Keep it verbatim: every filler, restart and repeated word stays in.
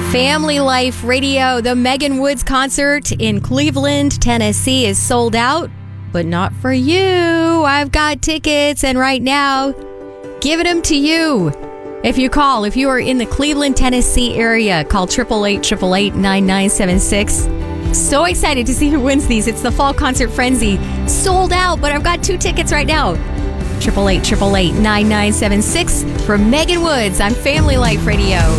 Family Life Radio. The Megan Woods concert in Cleveland, Tennessee is sold out, but not for you. I've got tickets, and right now, giving them to you. If you call, if you are in the Cleveland, Tennessee area, call eight eight eight, eight eight eight, nine nine seven six. So excited to see who wins these. It's the Fall Concert Frenzy. Sold out, but I've got two tickets right now. eight eight eight, eight eight eight, nine nine seven six for Megan Woods on Family Life Radio.